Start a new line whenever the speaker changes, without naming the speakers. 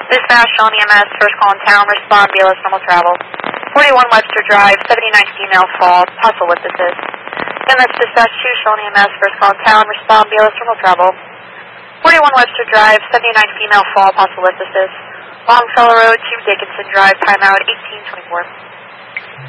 Dispatch on EMS, first call in town, respond BLS normal travel. 41 Webster Drive, 79 female fall, possible with assist. EMS dispatch 2, showing EMS, first call in town, respond BLS normal travel. 41 Webster Drive, 79 female fall, possible with assist. Longfellow Road, 2 Dickinson Drive, timeout 1824.